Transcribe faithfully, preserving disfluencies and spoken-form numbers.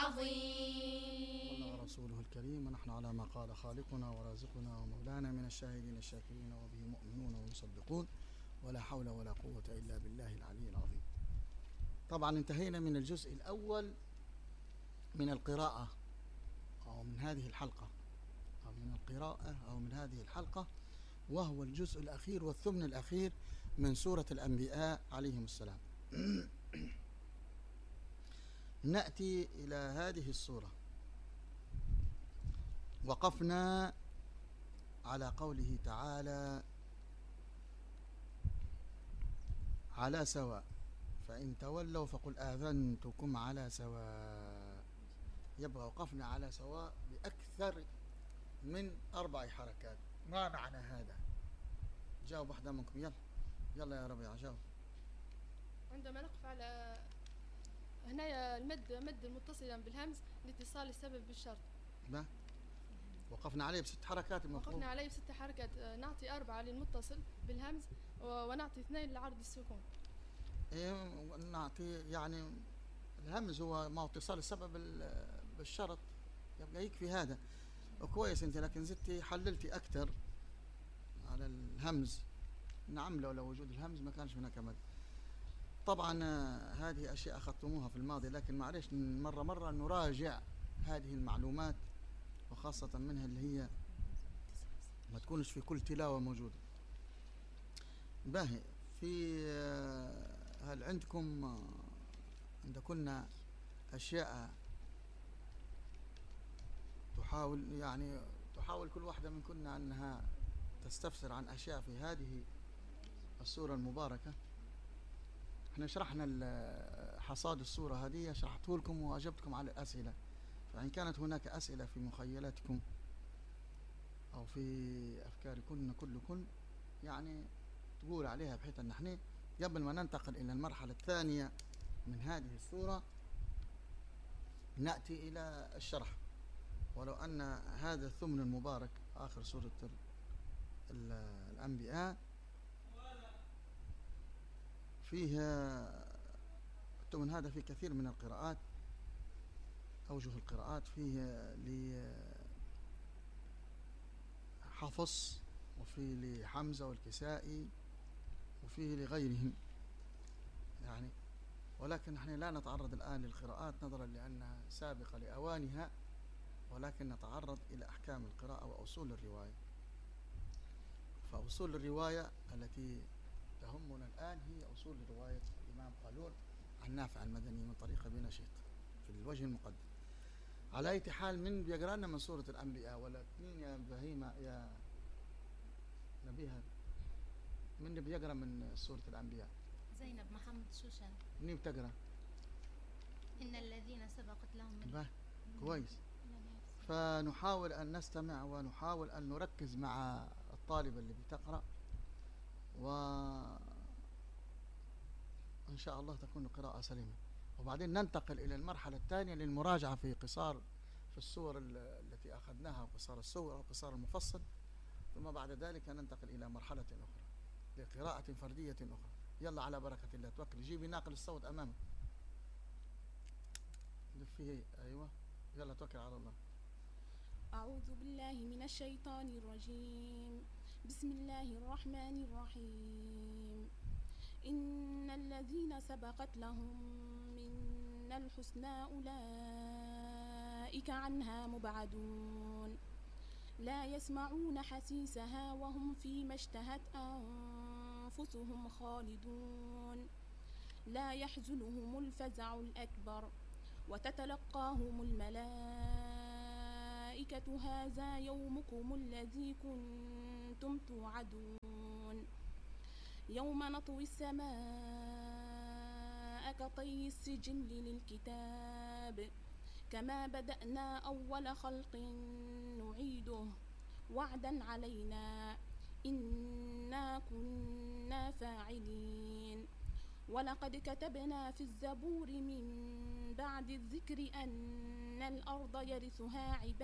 العظيم. والله رسوله الكريم، ونحن على ما قال خالقنا ورازقنا ومولانا من الشاهدين الشاكرين وبه مؤمنون ومصدقون، ولا حول ولا قوة إلا بالله العلي العظيم. طبعا انتهينا من الجزء الأول من القراءة أو من هذه الحلقة أو من القراءة أو من هذه الحلقة، وهو الجزء الأخير والثمن الأخير من سورة الأنبياء عليهم السلام. نأتي إلى هذه السورة، وقفنا على قوله تعالى على سواء، فإن تولوا فقل آذنتكم على سواء. يبقى وقفنا على سواء بأكثر من أربع حركات. ما معنى هذا؟ جاوب واحدة منكم، يلا يلا يا ربيع جاوب. عندما نقف على هنا المد مد متصلا بالهمز لاتصال السبب بالشرط. ما وقفنا عليه بست حركات المفروض. وقفنا عليه بست حركات، نعطي أربعة للمتصل بالهمز ونعطي اثنين لعرض السكون. إيه نعطي يعني الهمز هو ما اتصال السبب بالشرط، يبقى يكفي هذا وكويس انت، لكن زدتي حللتي اكثر على الهمز. نعم لو لو وجود الهمز ما كانش هناك مد. طبعا هذه اشياء اخذتموها في الماضي، لكن معلش مره مره نراجع هذه المعلومات، وخاصه منها اللي هي ما تكونش في كل تلاوه موجوده. باهي، في هل عندكم عندكن اشياء تحاول يعني تحاول كل واحدة منكن أنها تستفسر عن أشياء في هذه السورة المباركة؟ احنا شرحنا حصاد السورة هذه، شرحته لكم وأجبتكم على الأسئلة، فإن كانت هناك أسئلة في مخيلاتكم أو في أفكاركن كلكن يعني تقول عليها، بحيث أن نحن قبل ما ننتقل إلى المرحلة الثانية من هذه السورة نأتي إلى الشرح. ولو أن هذا الثمن المبارك آخر سورة الأنبياء فيها الثمن هذا في كثير من القراءات، أوجه القراءات فيه لحفص وفيه لحمزة والكسائي وفيه لغيرهم يعني، ولكن نحن لا نتعرض الآن للقراءات نظرا لأنها سابقة لأوانها، ولكن نتعرض إلى أحكام القراءة وأصول الرواية. فأصول الرواية التي تهمنا الآن هي أصول رواية الإمام قالون عن نافع المدني من طريق ابن نشيط في الوجه المقدم. على أي حال، من بيقرأ لنا من سورة الأنبياء ولا اثنين يا بهيمة يا نبيها؟ من بيقرأ من سورة الأنبياء؟ زينب محمد شوشان. منين بتقرأ؟ إن الذين سبقت لهم من كويس. فنحاول أن نستمع ونحاول أن نركز مع الطالبة اللي بتقرأ، وإن شاء الله تكون قراءة سليمة. وبعدين ننتقل إلى المرحلة الثانية للمراجعة في قصار في السور التي أخذناها، قصار السور أو قصار المفصل، ثم بعد ذلك ننتقل إلى مرحلة أخرى لقراءة فردية أخرى. يلا على بركة الله، توكل، جيبي ناقل الصوت أمامك فيه. أيوة يلا توكل على الله. أعوذ بالله من الشيطان الرجيم. بسم الله الرحمن الرحيم. إن الذين سبقت لهم منا الحسنى أولئك عنها مبعدون، لا يسمعون حسيسها وهم فيما اشتهت أنفسهم خالدون، لا يحزنهم الفزع الأكبر وتتلقاهم الملائكة هذا يومكم الذي كنتم توعدون، يوم نطوي السماء كطي السجل للكتاب كما بدأنا أول خلق نعيده وعدا علينا إنا كنا فاعلين. ولقد كتبنا في الزبور من بعد الذكر أن الأرض يرثها عبادي